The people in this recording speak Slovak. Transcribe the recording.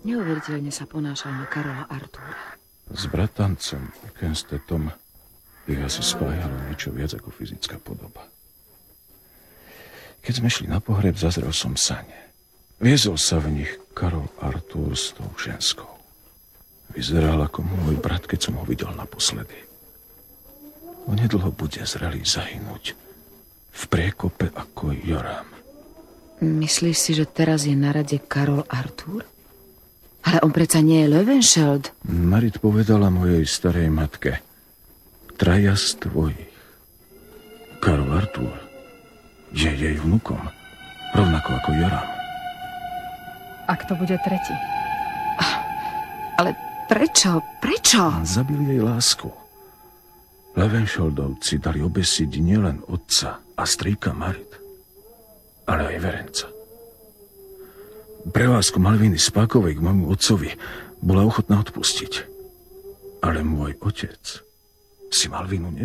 Neuveriteľne sa ponášal na Karola Artúra. S bratancom Kenstetom ich asi spájalo niečo viac ako fyzická podoba. Keď sme šli na pohreb, zazrel som sane. Viezol sa v nich Karol Artúr s tou ženskou. Vyzeral ako môj brat, keď som ho videl naposledy. Onedlho bude zrelý zahynúť v priekope ako Joram. Myslíš si, že teraz je na rade Karol Artúr? Ale on predsa nie je Löwenscheld. Marit povedala mojej starej matke: traja z tvojich. Karol Artúr je jej vnukom, rovnako ako Joram. A kto bude tretí? Ale prečo? Prečo? Zabili jej lásku. Löwenscheldovci dali obesiť nielen otca a strýka Marit, ale aj verenca. Pre lásku Malviny Spákovej k môjmu otcovi bola ochotná odpustiť. Ale môj otec si Malvinu